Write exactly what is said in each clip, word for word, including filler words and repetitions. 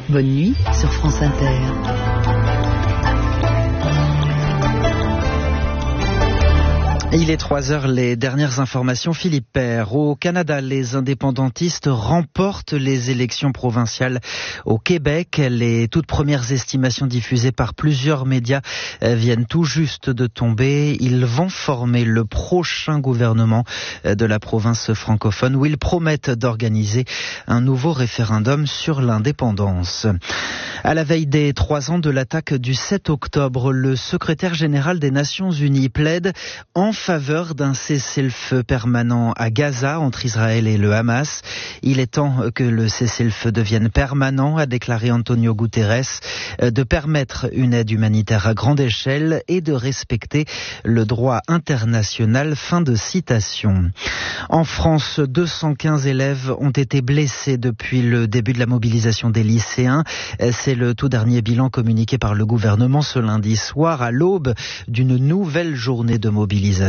Bonne nuit sur France Inter. Il est trois heures, les dernières informations. Philippe Père. Au Canada, les indépendantistes remportent les élections provinciales au Québec. Les toutes premières estimations diffusées par plusieurs médias viennent tout juste de tomber. Ils vont former le prochain gouvernement de la province francophone où ils promettent d'organiser un nouveau référendum sur l'indépendance. À la veille des trois ans de l'attaque du sept octobre, le secrétaire général des Nations Unies plaide en faveur d'un cessez-le-feu permanent à Gaza entre Israël et le Hamas. Il est temps que le cessez-le-feu devienne permanent, a déclaré Antonio Guterres, de permettre une aide humanitaire à grande échelle et de respecter le droit international. Fin de citation. En France, deux cent quinze élèves ont été blessés depuis le début de la mobilisation des lycéens. C'est le tout dernier bilan communiqué par le gouvernement ce lundi soir à l'aube d'une nouvelle journée de mobilisation.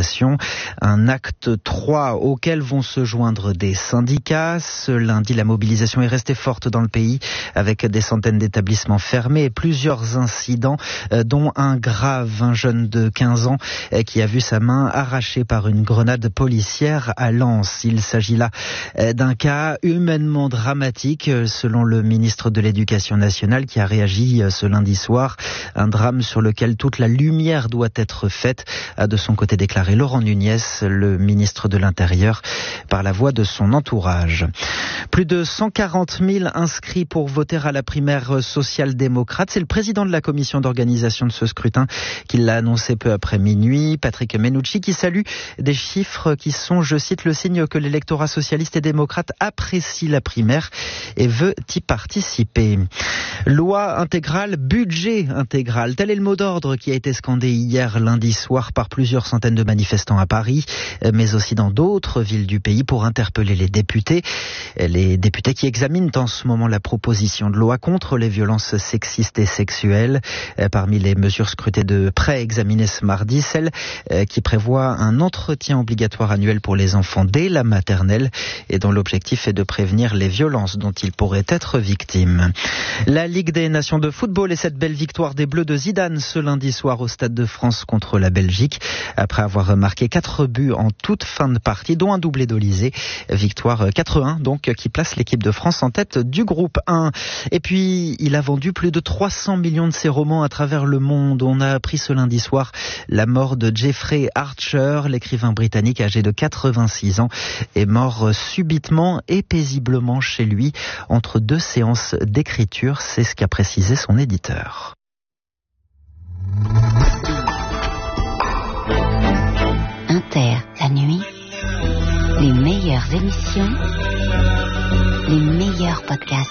Un acte trois auquel vont se joindre des syndicats. Ce lundi, la mobilisation est restée forte dans le pays avec des centaines d'établissements fermés et plusieurs incidents, dont un grave, un jeune de quinze ans qui a vu sa main arrachée par une grenade policière à Lens. Il s'agit là d'un cas humainement dramatique, selon le ministre de l'Éducation nationale qui a réagi ce lundi soir. Un drame sur lequel toute la lumière doit être faite, a de son côté déclaré Laurent Nunez, le ministre de l'Intérieur, par la voix de son entourage. Plus de cent quarante mille inscrits pour voter à la primaire social-démocrate. C'est le président de la commission d'organisation de ce scrutin qui l'a annoncé peu après minuit, Patrick Menucci, qui salue des chiffres qui sont, je cite, le signe que l'électorat socialiste et démocrate apprécie la primaire et veut y participer. Loi intégrale, budget intégral. Tel est le mot d'ordre qui a été scandé hier lundi soir par plusieurs centaines de manifestants à Paris, mais aussi dans d'autres villes du pays pour interpeller les députés. Les députés qui examinent en ce moment la proposition de loi contre les violences sexistes et sexuelles. Parmi les mesures scrutées de près examinées ce mardi, celle qui prévoit un entretien obligatoire annuel pour les enfants dès la maternelle et dont l'objectif est de prévenir les violences dont ils pourraient être victimes. La Ligue des Nations de football et cette belle victoire des Bleus de Zidane ce lundi soir au Stade de France contre la Belgique, après avoir marqué quatre buts en toute fin de partie, dont un doublé d'Olysée. Victoire quatre un, donc, qui place l'équipe de France en tête du groupe un. Et puis, il a vendu plus de trois cents millions de ses romans à travers le monde. On a appris ce lundi soir la mort de Jeffrey Archer, l'écrivain britannique âgé de quatre-vingt-six ans, est mort subitement et paisiblement chez lui entre deux séances d'écriture. C'est ce qu'a précisé son éditeur. Inter, la nuit, les meilleures émissions, les meilleurs podcasts.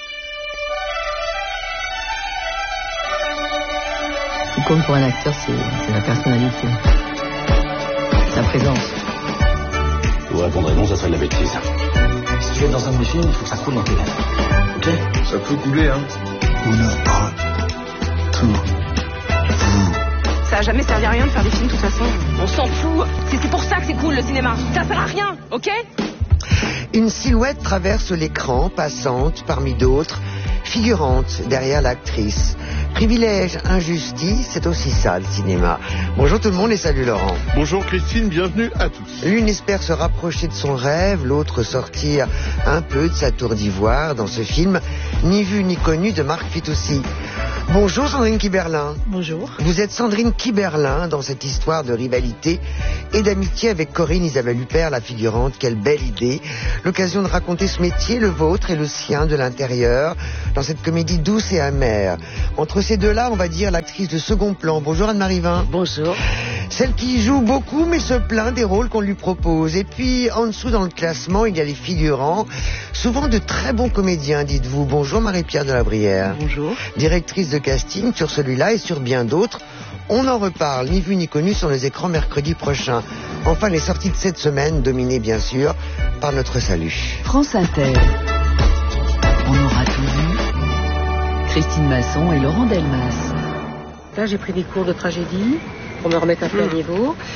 Ce qui compte pour un acteur, c'est, c'est la personnalité, sa présence. Je vous répondrai non, ça serait de la bêtise. Si tu es dans un de mes films, il faut que ça coule dans tes lèvres. Ok ? Ça peut couler, hein. Une, un, tout, vous. Ça a jamais servi à rien de faire des films de toute façon. On s'en fout. C'est, c'est pour ça que c'est cool le cinéma. Ça sert à rien, ok ? Une silhouette traverse l'écran, passante parmi d'autres, figurante derrière l'actrice. Privilège, injustice, c'est aussi ça le cinéma. Bonjour tout le monde et salut Laurent. Bonjour Christine, bienvenue à tous. L'une espère se rapprocher de son rêve, l'autre sortir un peu de sa tour d'ivoire dans ce film ni vu ni connu de Marc Fitoussi. Bonjour Sandrine Kiberlin. Bonjour. Vous êtes Sandrine Kiberlin dans cette histoire de rivalité et d'amitié avec Corinne Isabelle Huppert, la figurante. Quelle belle idée. L'occasion de raconter ce métier, le vôtre et le sien de l'intérieur, dans cette comédie douce et amère. Entre ces deux-là, on va dire l'actrice de second plan. Bonjour Anne-Marie Vin. Bonjour. Celle qui joue beaucoup mais se plaint des rôles qu'on lui propose. Et puis en dessous dans le classement, il y a les figurants, souvent de très bons comédiens, dites-vous. Bonjour Marie-Pierre de la Brière. Bonjour. Directrice de casting sur celui-là et sur bien d'autres. On en reparle, ni vu ni connu, sur les écrans mercredi prochain. Enfin, les sorties de cette semaine, dominées bien sûr par notre salut. France Inter. On aura tout vu. Christine Masson et Laurent Delmas. Là, j'ai pris des cours de tragédie pour me remettre à plein niveau.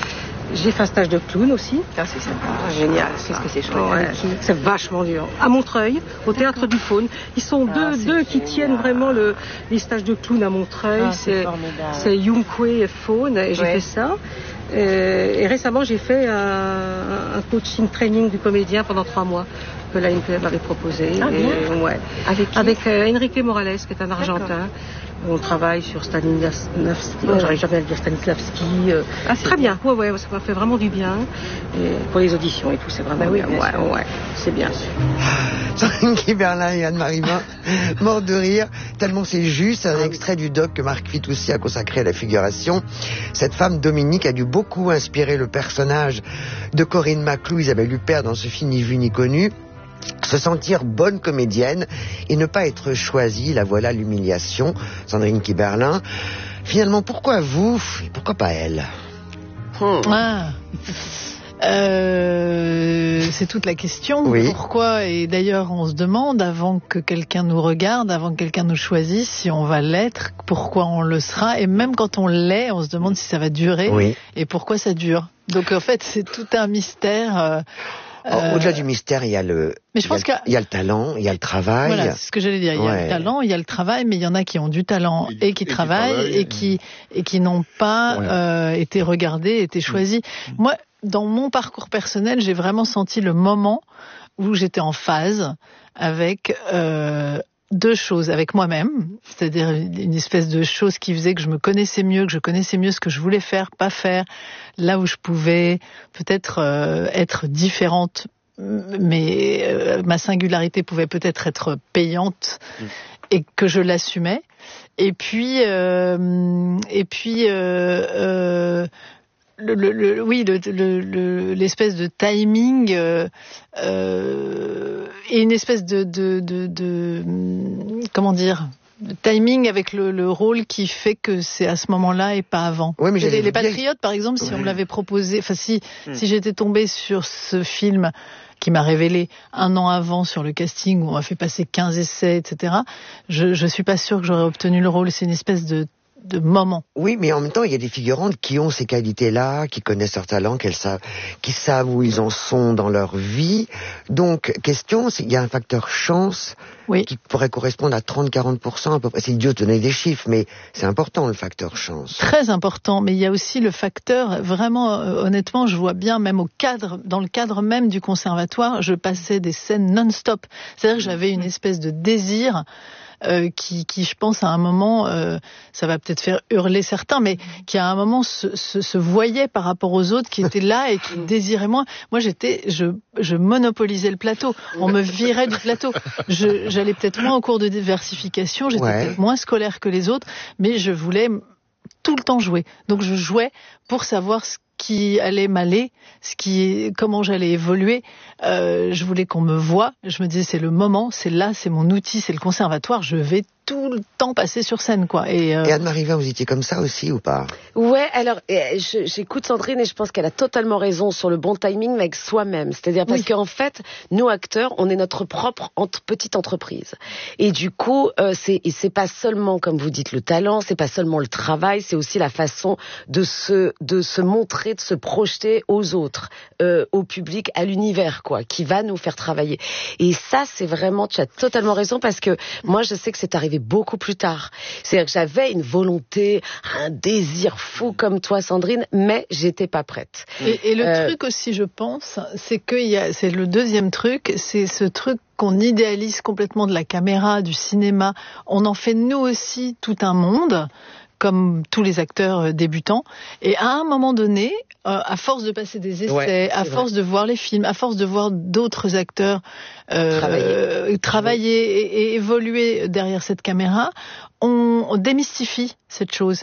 J'ai fait un stage de clown aussi. Ah, c'est sympa. Ah, génial. Qu'est-ce que c'est chouette. Ouais, c'est vachement dur. À Montreuil, au Théâtre D'accord. du Faune. Ils sont ah, deux, deux qui tiennent vraiment le, les stages de clown à Montreuil. Ah, c'est c'est Yung Kwe et Faune. Et j'ai ouais. fait ça. Euh, et récemment, j'ai fait un, un coaching training du comédien pendant trois mois que l'A N P m'avait proposé. Ah, et, bien. Ouais. Avec qui? Avec euh, Enrique Morales, qui est un Argentin. D'accord. On travaille sur Stanislavski, ouais. j'arrive jamais à le dire Stanislavski. Euh, ah, très bien. bien, ouais, ouais, ça m'a fait vraiment du bien. Et pour les auditions et tout, c'est vraiment bah oui, bien. bien ouais, ouais, c'est bien. Sandrine Kiberlin et Anne-Marie Vin, morts de rire, tellement c'est juste. Un extrait du doc que Marc Fitoussi a consacré à la figuration. Cette femme, Dominique, a dû beaucoup inspirer le personnage de Corinne Maclou, Isabelle Huppert, dans ce film Ni vu ni connu. Se sentir bonne comédienne et ne pas être choisie, la voilà l'humiliation. Sandrine Kiberlin. Finalement, pourquoi vous et pourquoi pas elle? hmm. ah. euh, C'est toute la question. Oui. Pourquoi? Et d'ailleurs, on se demande, avant que quelqu'un nous regarde, avant que quelqu'un nous choisisse, si on va l'être, pourquoi on le sera. Et même quand on l'est, on se demande si ça va durer oui. et pourquoi ça dure. Donc en fait, c'est tout un mystère... Euh, Euh... Au-delà du mystère, il y a le, mais je pense il y a, il y a le talent, il y a le travail. Voilà, c'est ce que j'allais dire. Il y a ouais. le talent, il y a le travail, mais il y en a qui ont du talent et, et qui et travaillent qui travaillent, et qui et qui n'ont pas ouais. euh, été regardés, été choisis. Mmh. Moi, dans mon parcours personnel, j'ai vraiment senti le moment où j'étais en phase avec euh, deux choses, avec moi-même, c'est-à-dire une espèce de chose qui faisait que je me connaissais mieux, que je connaissais mieux ce que je voulais faire, pas faire, là où je pouvais peut-être euh, être différente, mais euh, ma singularité pouvait peut-être être payante mmh. et que je l'assumais. Et puis, euh, et puis, euh, euh, Le, le, le, oui, le, le, le, l'espèce de timing euh, euh, et une espèce de, de, de, de comment dire, de timing avec le, le rôle qui fait que c'est à ce moment-là et pas avant. Oui, mais les, les Patriotes, par exemple, si ouais. on me l'avait proposé, enfin si mm. si j'étais tombée sur ce film qui m'a révélé un an avant sur le casting où on m'a fait passer quinze essais, et cetera. Je je suis pas sûre que j'aurais obtenu le rôle. C'est une espèce de de moment. Oui, mais en même temps, il y a des figurantes qui ont ces qualités-là, qui connaissent leur talent, qu'elles savent, qui savent où ils en sont dans leur vie. Donc, question, c'est, il y a un facteur chance oui. qui pourrait correspondre à trente à quarante pour cent à peu près. C'est idiot de donner des chiffres, mais c'est important, le facteur chance. Très important, mais il y a aussi le facteur, vraiment, euh, honnêtement, je vois bien, même au cadre, dans le cadre même du conservatoire, je passais des scènes non-stop. C'est-à-dire que j'avais une espèce de désir Euh, qui, qui, je pense, à un moment, euh, ça va peut-être faire hurler certains, mais qui à un moment se, se, se voyait par rapport aux autres qui étaient là et qui désiraient moins. Moi, j'étais, je, je monopolisais le plateau. On me virait du plateau. Je, j'allais peut-être moins au cours de diversification, j'étais ouais. peut-être moins scolaire que les autres, mais je voulais tout le temps jouer. Donc, je jouais pour savoir ce qui allait m'aller, ce qui, comment j'allais évoluer. Euh, je voulais qu'on me voie. Je me disais, c'est le moment, c'est là, c'est mon outil, c'est le conservatoire. Je vais tout le temps passer sur scène, quoi. Et, euh... et Anne-Marie Vin, vous étiez comme ça aussi ou pas? Ouais, alors je, j'écoute Sandrine et je pense qu'elle a totalement raison sur le bon timing, mais avec soi-même. C'est-à-dire parce oui. qu'en fait, nous acteurs, on est notre propre entre, petite entreprise. Et du coup, euh, c'est et c'est pas seulement, comme vous dites, le talent, c'est pas seulement le travail, c'est aussi la façon de se de se montrer, de se projeter aux autres, euh, au public, à l'univers, quoi, qui va nous faire travailler. Et ça, c'est vraiment, tu as totalement raison, parce que moi, je sais que c'est arrivé beaucoup plus tard. C'est-à-dire que j'avais une volonté, un désir fou comme toi, Sandrine, mais j'étais pas prête. Et, et le euh... truc aussi, je pense, c'est que il y a, c'est le deuxième truc, c'est ce truc qu'on idéalise complètement de la caméra, du cinéma. On en fait nous aussi tout un monde, comme tous les acteurs débutants. Et à un moment donné, euh, à force de passer des essais, ouais, à force vrai. de voir les films, à force de voir d'autres acteurs euh, travailler, travailler et, et évoluer derrière cette caméra, on, on démystifie cette chose.